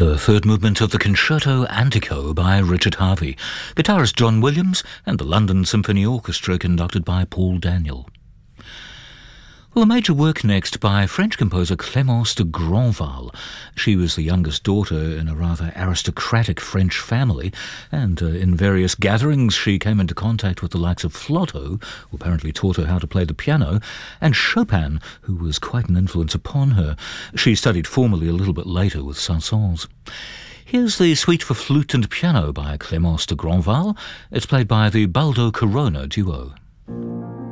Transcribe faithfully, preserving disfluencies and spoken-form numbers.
The third movement of the Concerto Antico by Richard Harvey, guitarist John Williams, and the London Symphony Orchestra conducted by Paul Daniel. Well, a major work next by French composer Clémence de Grandval. She was the youngest daughter in a rather aristocratic French family, and uh, in various gatherings she came into contact with the likes of Flotow, who apparently taught her how to play the piano, and Chopin, who was quite an influence upon her. She studied formally a little bit later with Saint-Saëns. Here's the Suite for Flute and Piano by Clémence de Grandval. It's played by the Baldo Corona Duo.